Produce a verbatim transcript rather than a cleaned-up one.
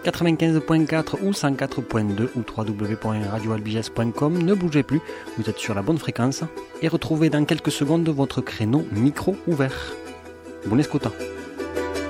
quatre-vingt-quinze point quatre ou cent quatre point deux ou w w w point radio albiges point com. Ne bougez plus, vous êtes sur la bonne fréquence et retrouvez dans quelques secondes votre créneau micro ouvert. Buon ascolto.